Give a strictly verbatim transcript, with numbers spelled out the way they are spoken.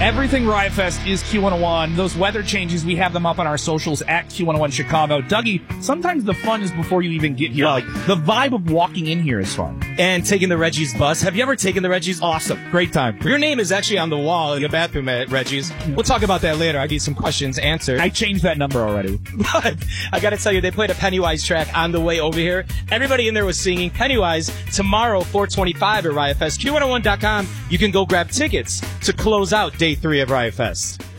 Everything Riot Fest is Q one oh one. Those weather changes, we have them up on our socials at Q one oh one Chicago. Dougie, sometimes the fun is before you even get here. Like, the vibe of walking in here is fun. And taking the Reggie's bus. Have you ever taken the Reggie's? Awesome. Great time. Your name is actually on the wall in the bathroom at Reggie's. We'll talk about that later. I need some questions answered. I changed that number already. But I gotta tell you, they played a Pennywise track on the way over here. Everybody in there was singing Pennywise tomorrow, four twenty-five at Riot Fest. Q one oh one dot com. You can go grab tickets to close out day three of Riot Fest.